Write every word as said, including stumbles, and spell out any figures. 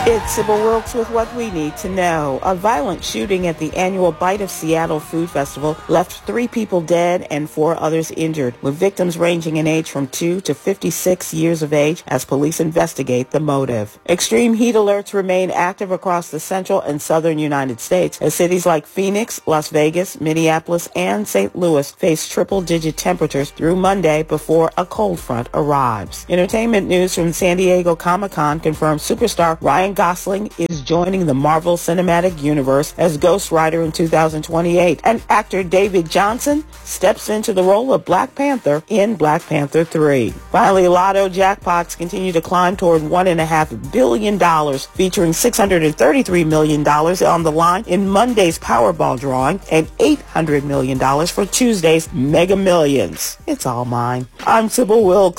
It's Sybil Wilkes with what we need to know. A violent shooting at the annual Bite of Seattle Food Festival left three people dead and four others injured, with victims ranging in age from two to fifty-six years of age as police investigate the motive. Extreme heat alerts remain active across the central and southern United States as cities like Phoenix, Las Vegas, Minneapolis, and Saint Louis face triple-digit temperatures through Monday before a cold front arrives. Entertainment news from San Diego Comic-Con confirms superstar Ryan Gosling is joining the Marvel Cinematic Universe as Ghost Rider in two thousand twenty-eight, and actor David Johnson steps into the role of Black Panther in Black Panther three. Finally, lotto jackpots continue to climb toward one point five billion dollars, featuring six hundred thirty-three million dollars on the line in Monday's Powerball drawing and eight hundred million dollars for Tuesday's Mega Millions. It's all mine. I'm Sybil Wilkes.